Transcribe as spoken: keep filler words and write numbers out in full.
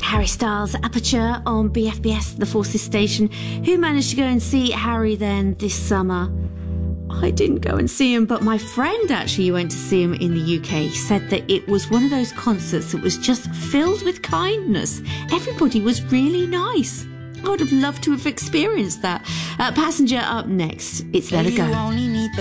Harry Styles, Aperture on B F B S, the Forces station. Who managed to go and see Harry then this summer? I didn't go and see him, but my friend actually went to see him in the U K. He said that it was one of those concerts that was just filled with kindness. Everybody was really nice. I would have loved to have experienced that. Uh, Passenger up next. It's Let It Go.